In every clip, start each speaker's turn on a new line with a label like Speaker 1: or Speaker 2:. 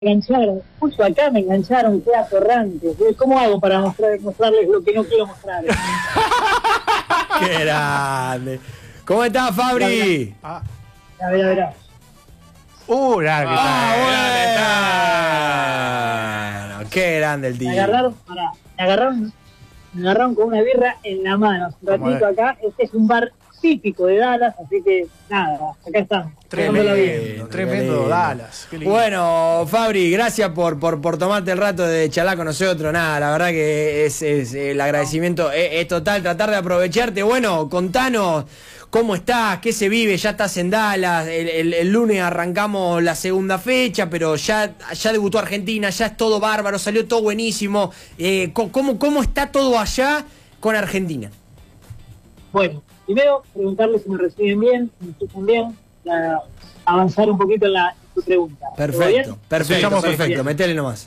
Speaker 1: engancharon, justo acá me engancharon, qué atorrante. ¿Cómo hago para mostrarles lo que no quiero mostrar?
Speaker 2: ¡Qué grande! ¿Cómo estás, Fabri?
Speaker 1: A ver, a ver.
Speaker 2: Bueno, qué grande el tío.
Speaker 1: Me agarraron con una birra en la mano. Un ratito acá, este es un bar típico de Dallas, así que nada, acá estamos.
Speaker 3: Tremendo Dallas. Qué lindo.
Speaker 2: Bueno, Fabri, gracias por tomarte el rato de charlar con nosotros. Nada, la verdad que es el agradecimiento es total, tratar de aprovecharte. Bueno, contanos cómo estás, qué se vive, ya estás en Dallas, el lunes arrancamos la segunda fecha, pero ya debutó Argentina, ya es todo bárbaro, salió todo buenísimo. ¿Cómo está todo allá con Argentina?
Speaker 1: Bueno, primero, preguntarles si me reciben bien, si me escuchan bien, avanzar un poquito en tu pregunta.
Speaker 2: Perfecto,
Speaker 1: perfecto,
Speaker 2: metele nomás.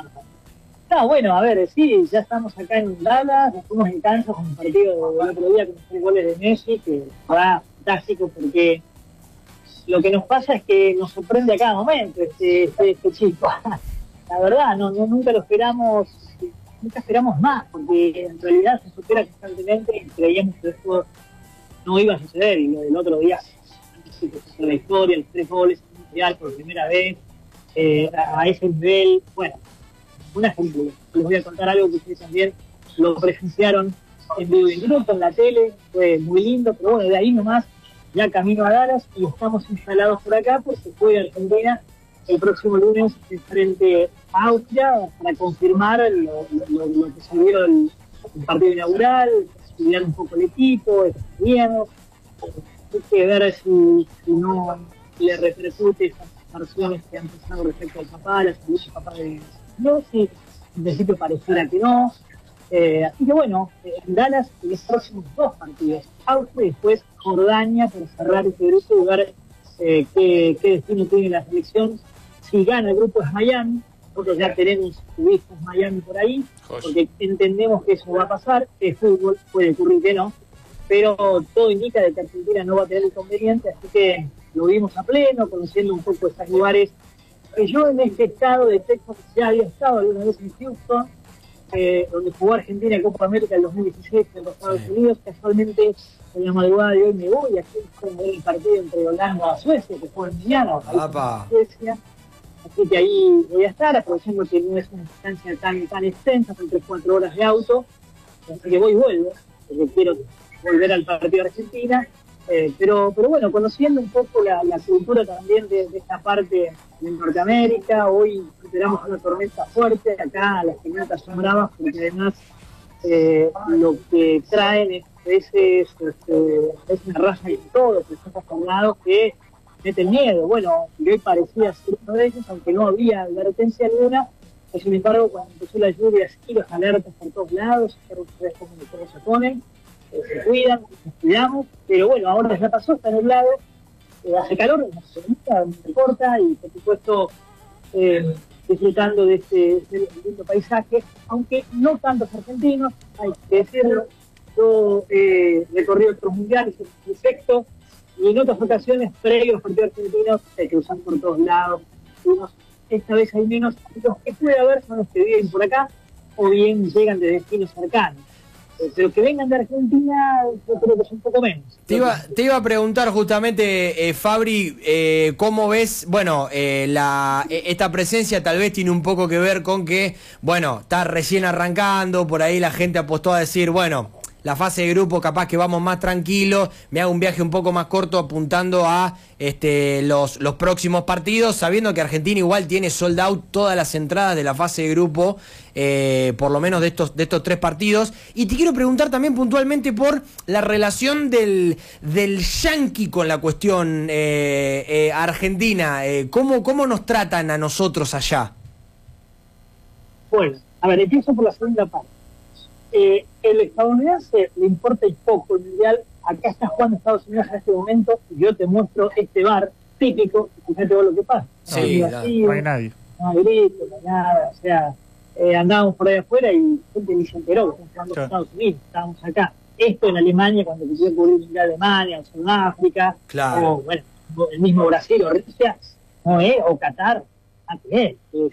Speaker 1: No, bueno, a ver, sí, ya estamos acá en Dallas, estuvimos en Kansas con un partido del otro día con 3 goles de Messi, que va fantástico porque lo que nos pasa es que nos sorprende a cada momento este chico. La verdad, nunca lo esperamos, nunca esperamos más, porque en realidad se supera constantemente y creíamos que esto no iba a suceder, y lo del otro día, en la historia, los 3 goles en el Mundial por primera vez, a ese nivel, bueno, un ejemplo. Les voy a contar algo que ustedes también lo presenciaron en vivo y en directo en la tele, fue muy lindo, pero bueno, de ahí nomás ya camino a Dallas y estamos instalados por acá porque juega Argentina el próximo lunes frente a Austria para confirmar lo que se vio el partido inaugural, estudiar un poco el equipo, estudiarnos, hay que ver si no le repercute esas versiones que han pasado respecto al papá, la salud del papá de Messi. En principio pareciera que no. Así que bueno, en Dallas los próximos 2 partidos, Austria y después Jordania, para cerrar ese grupo y ver qué destino tiene la selección. Si gana el grupo es Miami, nosotros ya tenemos turistas Miami por ahí, porque entendemos que eso va a pasar, es fútbol, puede ocurrir que no, pero todo indica de que Argentina no va a tener inconveniente, así que lo vimos a pleno, conociendo un poco estos lugares. Yo en este estado de Texas ya había estado alguna vez en Houston, donde jugó Argentina en Copa América en 2016 en los Estados Unidos. Casualmente en la madrugada de hoy me voy aquí con el partido entre Holanda y Suecia, que fue mañana, Suecia. Así que ahí voy a estar, aprovechando que no es una distancia tan extensa, son 3-4 horas de auto, así que voy y vuelvo, porque quiero volver al partido de Argentina. Pero bueno, conociendo un poco la cultura también de esta parte de Norteamérica. Hoy esperamos una tormenta fuerte, acá las tormentas son bravas porque además lo que traen es una raza de todo, que son tornados que meten miedo. Bueno, y hoy parecía ser uno de ellos, aunque no había advertencia alguna, pero sin embargo cuando empezó la lluvia y los alertas por todos lados, ustedes cómo se ponen, se cuidan, nos cuidamos, pero bueno, ahora ya pasó, está nublado, hace calor, se corta y por supuesto disfrutando de este lindo paisaje, aunque no tantos argentinos, hay que decirlo. Yo recorrí otros mundiales, perfecto, y en otras ocasiones, previos partidos argentinos, se cruzan por todos lados. Esta vez hay menos, los que puede haber son los que viven por acá, o bien llegan de destinos cercanos. Pero que vengan de Argentina, yo creo que es un poco menos.
Speaker 2: Te iba a preguntar justamente, Fabri, ¿cómo ves? Bueno, esta presencia tal vez tiene un poco que ver con que, bueno, está recién arrancando, por ahí la gente apostó a decir, bueno, la fase de grupo capaz que vamos más tranquilos, me hago un viaje un poco más corto apuntando a los próximos partidos, sabiendo que Argentina igual tiene sold out todas las entradas de la fase de grupo, por lo menos de estos 3 partidos. Y te quiero preguntar también puntualmente por la relación del Yankee con la cuestión argentina. ¿Cómo nos tratan a nosotros allá?
Speaker 1: Bueno, a ver, empiezo por la segunda parte. El estadounidense le importa y poco el mundial. Acá está jugando Estados Unidos en este momento y yo te muestro este bar típico y fíjate vos lo que pasa.
Speaker 2: Sí,
Speaker 3: no hay nadie.
Speaker 1: No hay gritos, no hay nada, o sea, andábamos por ahí afuera y gente ni se enteró que estamos jugando en Estados Unidos, estábamos acá. Esto en Alemania, cuando quisieron cubrir el mundial de Alemania, o Sudáfrica,
Speaker 2: claro,
Speaker 1: o bueno, el mismo Brasil o Rusia, o Qatar, bien,